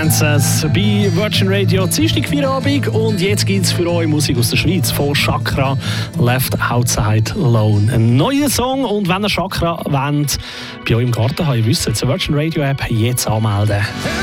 Bei Virgin Radio Dienstag Feierabend und jetzt gibt es für euch Musik aus der Schweiz von Chakra, Left Outside Alone. Ein neuer Song und wenn ihr Chakra wollt, bei euch im Garten habt, ihr wisst, die Virgin Radio App jetzt anmelden.